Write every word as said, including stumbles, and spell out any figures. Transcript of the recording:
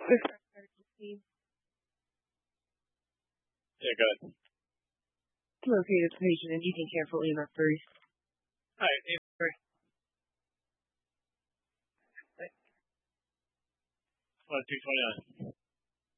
Yeah, go ahead. Locate this patient and you can cancel E M S three. All right, E M S three. one two twenty-nine.